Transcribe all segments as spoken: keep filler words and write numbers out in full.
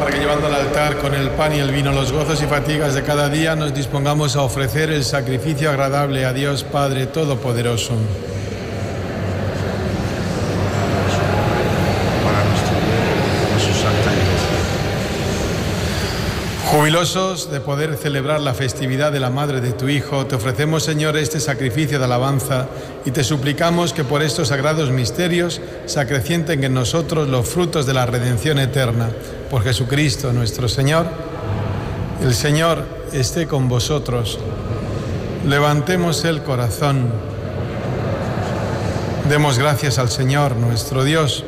para que llevando al altar con el pan y el vino los gozos y fatigas de cada día nos dispongamos a ofrecer el sacrificio agradable a Dios Padre Todopoderoso. Jubilosos de poder celebrar la festividad de la Madre de tu Hijo, te ofrecemos, Señor, este sacrificio de alabanza y te suplicamos que por estos sagrados misterios se acrecienten en nosotros los frutos de la redención eterna. Por Jesucristo nuestro Señor. El Señor esté con vosotros. Levantemos el corazón. Demos gracias al Señor nuestro Dios.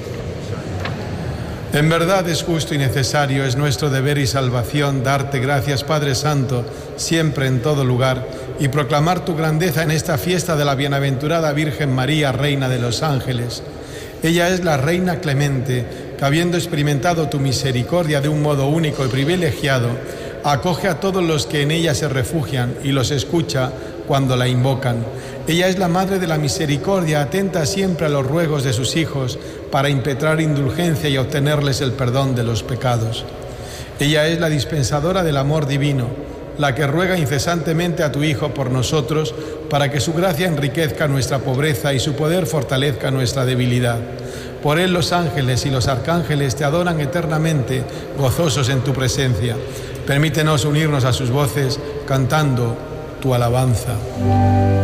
En verdad es justo y necesario, es nuestro deber y salvación darte gracias, Padre Santo, siempre en todo lugar, y proclamar tu grandeza en esta fiesta de la bienaventurada Virgen María, Reina de los Ángeles. Ella es la Reina clemente, que habiendo experimentado tu misericordia de un modo único y privilegiado, acoge a todos los que en ella se refugian y los escucha cuando la invocan. Ella es la Madre de la Misericordia, atenta siempre a los ruegos de sus hijos para impetrar indulgencia y obtenerles el perdón de los pecados. Ella es la dispensadora del amor divino, la que ruega incesantemente a tu Hijo por nosotros para que su gracia enriquezca nuestra pobreza y su poder fortalezca nuestra debilidad. Por él los ángeles y los arcángeles te adoran eternamente, gozosos en tu presencia. Permítenos unirnos a sus voces cantando tu alabanza.